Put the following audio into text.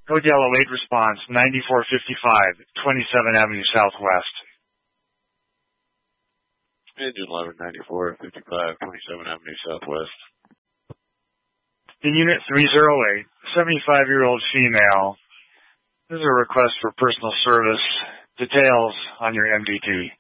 Code Yellow 8 response, 9455, 27 Avenue Southwest. Engine 119455, 27 Avenue Southwest. In Unit 308, 75-year-old female. This is a request for personal service. Details on your MDT.